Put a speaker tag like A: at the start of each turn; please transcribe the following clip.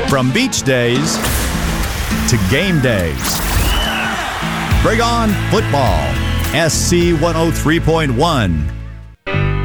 A: From beach days to game days. Bring on football. SC 103.1.